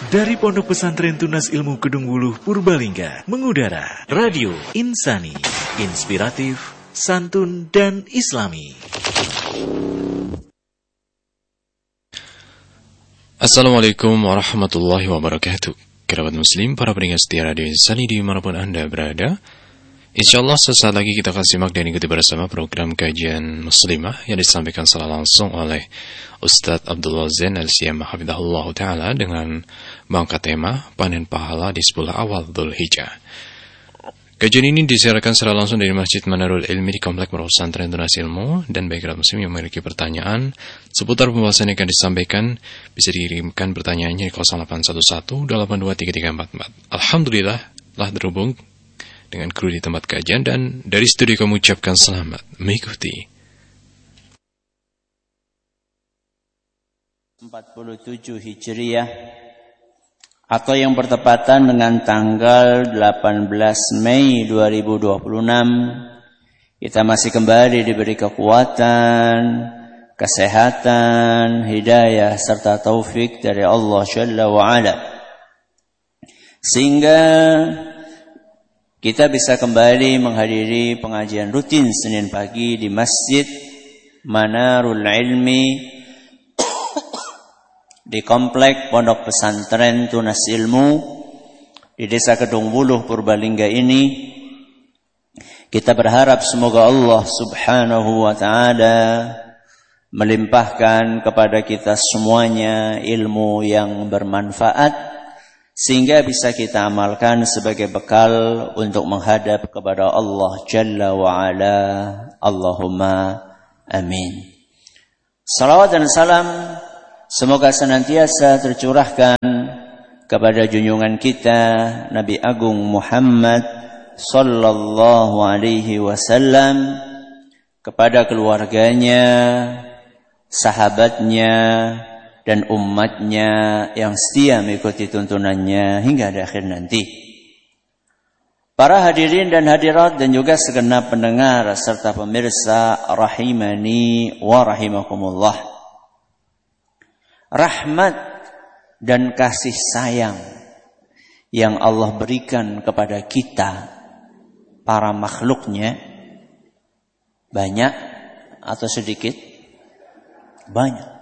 Dari Pondok Pesantren Tunas Ilmu Kedung Wuluh Purbalingga mengudara Radio Insani, inspiratif, santun dan islami. Assalamualaikum warahmatullahi wabarakatuh. Kerabat muslim, para pendengar setia Radio Insani dimanapun Anda berada, InsyaAllah sesaat lagi kita akan simak dan ikuti bersama program kajian muslimah yang disampaikan secara langsung oleh Ustadz Abdul Wazin Al-Siyamah Hafidhahullah Ta'ala dengan mengangkat tema Panen Pahala di 10 awal Dhul Hijjah. Kajian ini disiarkan secara langsung dari Masjid Manarul Ilmi di Komplek Pesantren Tunas Ilmu, dan bagi kerabat muslim yang memiliki pertanyaan seputar pembahasan yang akan disampaikan bisa dikirimkan pertanyaannya di 0811 823344. Alhamdulillah telah terhubung dengan kru di tempat kajian, dan dari studio kami ucapkan selamat mengikuti. 47 Hijriyah atau yang bertepatan dengan tanggal 18 Mei 2026, kita masih kembali diberi kekuatan, kesehatan, hidayah serta taufik dari Allah Jalla wa'ala, sehingga kita bisa kembali menghadiri pengajian rutin Senin pagi di Masjid Manarul Ilmi di Komplek Pondok Pesantren Tunas Ilmu di Desa Kedung Wuluh Purbalingga ini. Kita berharap semoga Allah Subhanahu wa Ta'ala melimpahkan kepada kita semuanya ilmu yang bermanfaat, sehingga bisa kita amalkan sebagai bekal untuk menghadap kepada Allah Jalla wa'ala. Allahumma amin. Salawat dan salam semoga senantiasa tercurahkan kepada junjungan kita Nabi Agung Muhammad sallallahu alaihi wasallam, kepada keluarganya, sahabatnya, dan umatnya yang setia mengikuti tuntunannya hingga di akhir nanti. Para hadirin dan hadirat dan juga segenap pendengar serta pemirsa rahimani wa rahimakumullah. Rahmat dan kasih sayang yang Allah berikan kepada kita, para makhluknya, banyak atau sedikit? Banyak.